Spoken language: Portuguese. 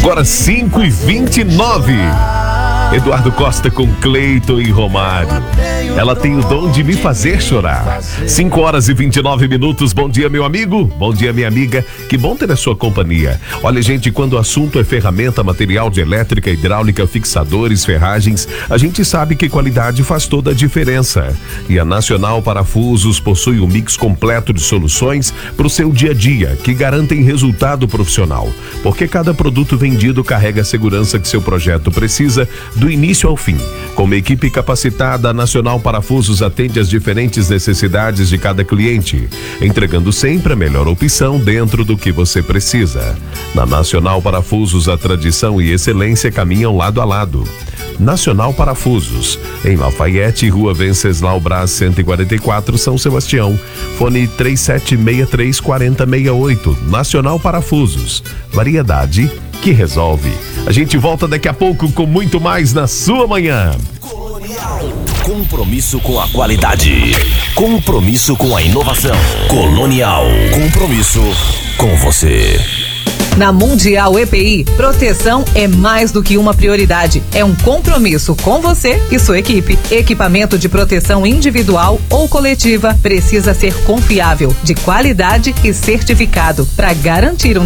Agora 5h29. Eduardo Costa com Cleiton e Romário. Ela tem o dom de me fazer chorar. 5h29. Bom dia, meu amigo. Bom dia, minha amiga. Que bom ter a sua companhia. Olha, gente, quando o assunto é ferramenta, material de elétrica, hidráulica, fixadores, ferragens, a gente sabe que qualidade faz toda a diferença. E a Nacional Parafusos possui um mix completo de soluções para o seu dia a dia, que garantem resultado profissional. Porque cada produto vendido carrega a segurança que seu projeto precisa, do início ao fim. Com uma equipe capacitada, a Nacional Parafusos atende às diferentes necessidades de cada cliente, entregando sempre a melhor opção dentro do que você precisa. Na Nacional Parafusos, a tradição e excelência caminham lado a lado. Nacional Parafusos, em Lafayette, Rua Venceslau Braz 144, São Sebastião. Fone 3763-4068. Nacional Parafusos, variedade que resolve. A gente volta daqui a pouco com muito mais na sua manhã. Colonial. Compromisso com a qualidade. Compromisso com a inovação. Colonial. Compromisso com você. Na Mundial EPI, proteção é mais do que uma prioridade. É um compromisso com você e sua equipe. Equipamento de proteção individual ou coletiva precisa ser confiável, de qualidade e certificado para garantir um